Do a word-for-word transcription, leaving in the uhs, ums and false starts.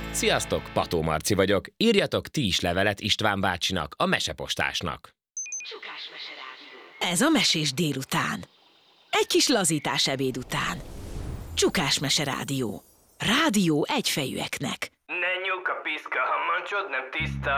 Sziasztok, Pató Marci vagyok. Írjatok ti is levelet István bácsinak, a mesepostásnak. Ez a mesés délután. Egy kis lazítás ebéd után. Csukás Mese Rádió. Rádió egyfejűeknek. Ne nyúk a piszka, ha mancsod nem tiszta.